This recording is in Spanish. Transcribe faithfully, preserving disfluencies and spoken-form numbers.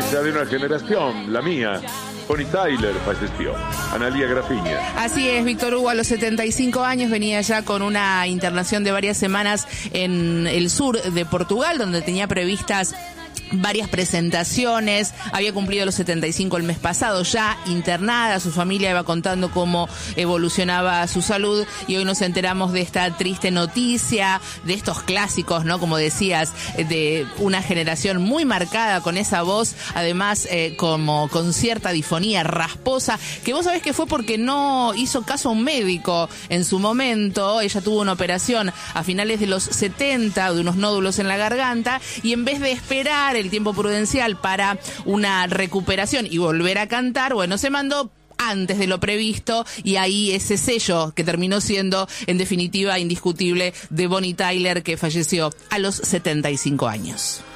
ya de una generación, la mía. Bonnie Tyler falleció. Analía Grafiña. Así es, Víctor Hugo a los setenta y cinco años venía ya con una internación de varias semanas en el sur de Portugal, donde tenía previstas varias presentaciones. Había cumplido los setenta y cinco el mes pasado, ya internada. Su familia iba contando cómo evolucionaba su salud y hoy nos enteramos de esta triste noticia, de estos clásicos, ¿no? Como decías, de una generación muy marcada con esa voz, además eh, como con cierta difonía rasposa, que vos sabés que fue porque no hizo caso a un médico en su momento. Ella tuvo una operación a finales de los setenta de unos nódulos en la garganta y en vez de esperar el tiempo prudencial para una recuperación y volver a cantar, bueno, se mandó antes de lo previsto y ahí ese sello que terminó siendo en definitiva indiscutible de Bonnie Tyler, que falleció a los setenta y cinco años.